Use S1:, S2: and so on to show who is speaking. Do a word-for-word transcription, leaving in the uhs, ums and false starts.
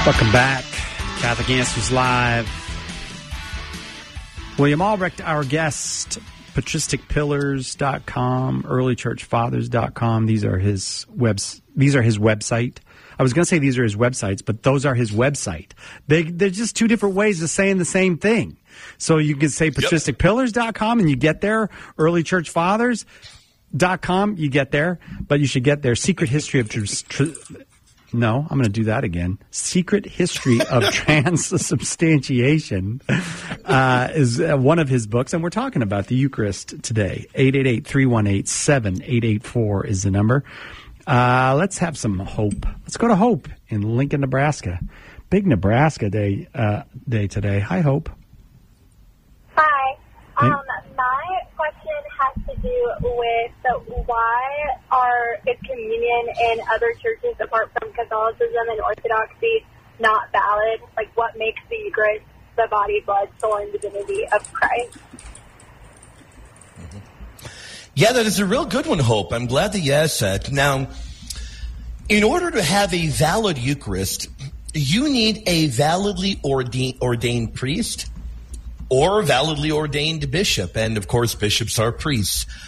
S1: Welcome back. Catholic Answers Live. William Albrecht, our guest, patristic pillars dot com, early church fathers dot com. These are his webs. These are his website. I was going to say these are his websites, but those are his website. They, they're just two different ways of saying the same thing. So you can say patristic pillars dot com and you get there. early church fathers dot com, you get there. But you should get there. Secret History of... Tr- tr- No, I'm going to do that again. Secret History of Transubstantiation uh, is uh, one of his books, and we're talking about the Eucharist today. eight eight eight, three one eight, seven eight eight four is the number. Uh, let's have some hope. Let's go to Hope in Lincoln, Nebraska. Big Nebraska day uh, day today. Hi, Hope.
S2: Hi. Um, my question has to do with why are is communion in other churches apart from Catholicism and Orthodoxy not valid? Like, what makes the Eucharist the body, blood, soul, and divinity of Christ?
S3: Mm-hmm. Yeah, that is a real good one, Hope. I'm glad that you asked that. Now, in order to have a valid Eucharist, you need a validly ordained, ordained priest or validly ordained bishop. And, of course, bishops are priests.